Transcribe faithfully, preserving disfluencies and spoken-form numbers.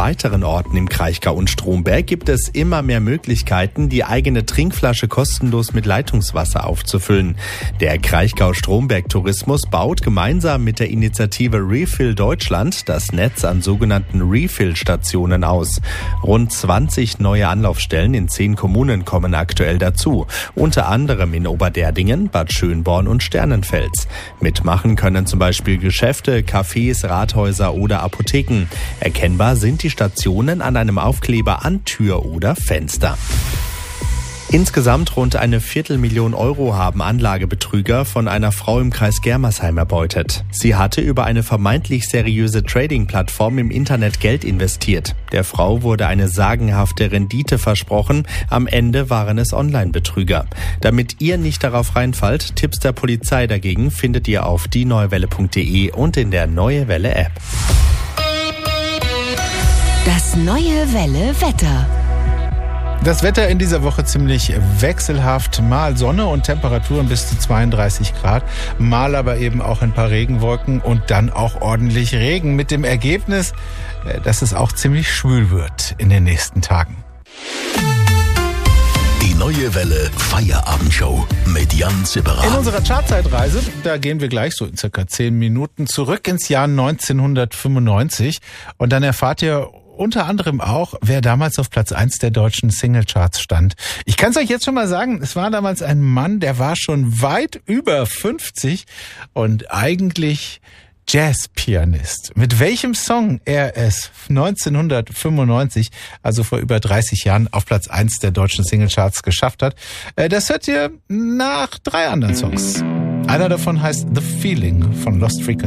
weiteren Orten im Kraichgau und Stromberg gibt es immer mehr Möglichkeiten, die eigene Trinkflasche kostenlos mit Leitungswasser aufzufüllen. Der Kraichgau-Stromberg-Tourismus baut gemeinsam mit der Initiative Refill Deutschland das Netz an sogenannten Refill-Stationen aus. Rund zwanzig neue Anlaufstellen in zehn Kommunen kommen aktuell dazu, unter anderem in Oberderdingen, Bad Schönborn und Sternenfels. Mitmachen können zum Beispiel Geschäfte, Cafés, Rathäuser oder Apotheken. Erkennbar sind die Stationen an einem Aufkleber an Tür oder Fenster. Insgesamt rund eine Viertelmillion Euro haben Anlagebetrüger von einer Frau im Kreis Germersheim erbeutet. Sie hatte über eine vermeintlich seriöse Trading-Plattform im Internet Geld investiert. Der Frau wurde eine sagenhafte Rendite versprochen. Am Ende waren es Online-Betrüger. Damit ihr nicht darauf reinfallt, Tipps der Polizei dagegen findet ihr auf die neue welle punkt de und in der Neue Welle App. Das Neue Welle Wetter. Das Wetter in dieser Woche ziemlich wechselhaft. Mal Sonne und Temperaturen bis zu zweiunddreißig Grad. Mal aber eben auch ein paar Regenwolken und dann auch ordentlich Regen. Mit dem Ergebnis, dass es auch ziemlich schwül wird in den nächsten Tagen. Die Neue Welle Feierabendshow mit Jan Zipperer. In unserer Chartzeitreise, da gehen wir gleich so in circa zehn Minuten zurück ins Jahr neunzehnhundertfünfundneunzig. Und dann erfahrt ihr unter anderem auch, wer damals auf Platz eins der deutschen Singlecharts stand. Ich kann es euch jetzt schon mal sagen, es war damals ein Mann, der war schon weit über fünfzig und eigentlich Jazzpianist. Mit welchem Song er es neunzehnhundertfünfundneunzig, also vor über dreißig Jahren, auf Platz eins der deutschen Singlecharts geschafft hat, das hört ihr nach drei anderen Songs. Einer davon heißt The Feeling von Lost Frequency.